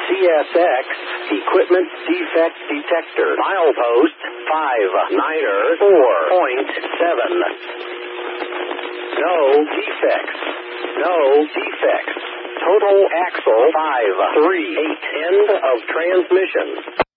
CSX Equipment Defect Detector. Milepost 594.7. No defects. No defects. Total axle 538. End of transmission.